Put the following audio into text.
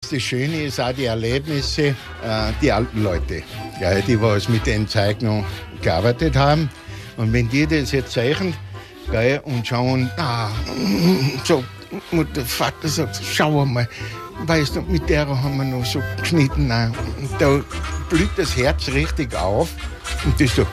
das Schöne ist auch die Erlebnisse, die alten Leute, gell, die was mit den Zeichnungen gearbeitet haben. Und wenn die das jetzt zeichnen, gell, und schauen, so, der Vater sagt, schau mal, weißt du, mit der haben wir noch so geschnitten. Und da blüht das Herz richtig auf. Und das ist doch